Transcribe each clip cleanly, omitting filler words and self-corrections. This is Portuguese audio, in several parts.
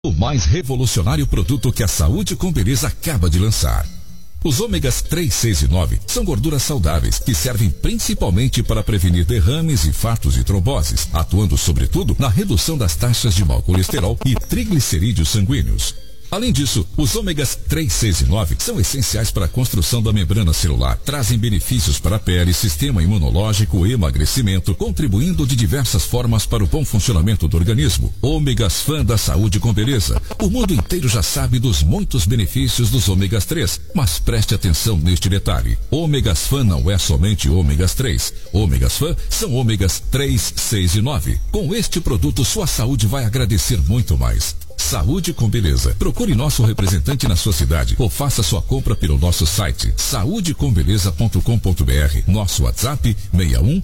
O mais revolucionário produto que a Saúde com Beleza acaba de lançar. Os ômegas 3, 6 e 9 são gorduras saudáveis que servem principalmente para prevenir derrames, infartos e tromboses, atuando sobretudo na redução das taxas de mau colesterol e triglicerídeos sanguíneos. Além disso, os ômegas 3, 6 e 9 são essenciais para a construção da membrana celular, trazem benefícios para a pele, sistema imunológico e emagrecimento, contribuindo de diversas formas para o bom funcionamento do organismo. Ômegas Fã da Saúde com Beleza. O mundo inteiro já sabe dos muitos benefícios dos ômegas 3, mas preste atenção neste detalhe. Ômegas Fã não é somente ômegas 3. Ômegas Fã são ômegas 3, 6 e 9. Com este produto, sua saúde vai agradecer muito mais. Saúde com Beleza. Procure nosso representante na sua cidade ou faça sua compra pelo nosso site saudecombeleza.com.br. Nosso WhatsApp 61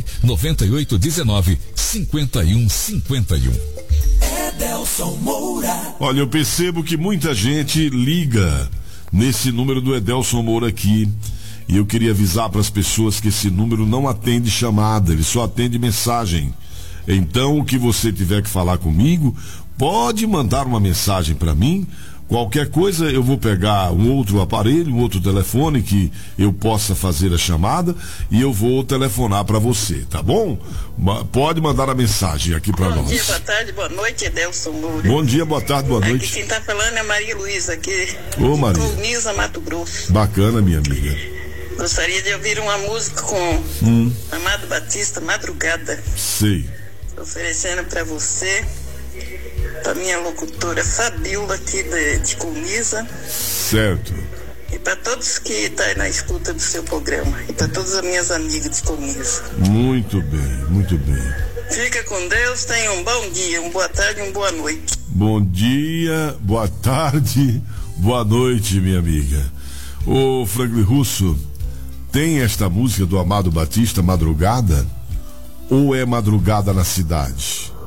99819 5151. Edelson Moura. Olha, eu percebo que muita gente liga nesse número do Edelson Moura aqui. E eu queria avisar para as pessoas que esse número não atende chamada, ele só atende mensagem. Então, o que você tiver que falar comigo, pode mandar uma mensagem para mim. Qualquer coisa eu vou pegar um outro aparelho, um outro telefone que eu possa fazer a chamada e eu vou telefonar para você, tá bom? Pode mandar a mensagem aqui para nós. Bom dia, boa tarde, boa noite, Edelson Moura. Bom dia, boa tarde, boa noite. Aqui quem tá falando é Maria Luísa, aqui Ô, Maria. de Colniza, Mato Grosso. Bacana, minha amiga. Gostaria de ouvir uma música com Amado Batista, Madrugada. Sei. Oferecendo para você, para minha locutora Fabiola aqui de Colniza. Certo. E para todos que estão aí na escuta do seu programa. E para todas as minhas amigas de Colniza. Muito bem, muito bem. Fica com Deus, tenha um bom dia, uma boa tarde e uma boa noite. Bom dia, boa tarde, boa noite, minha amiga. Ô, Franklin Russo, tem esta música do Amado Batista, Madrugada? Ou é Madrugada na Cidade?